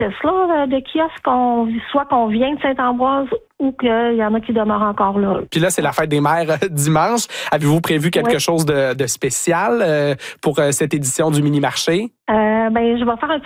espèces là, de kiosques, soit qu'on vient de Saint-Ambroise ou qu'il y en a qui demeurent encore là. Puis là, c'est la fête des mères dimanche. Avez-vous prévu quelque chose de spécial pour cette édition du mini-marché? Je vais faire un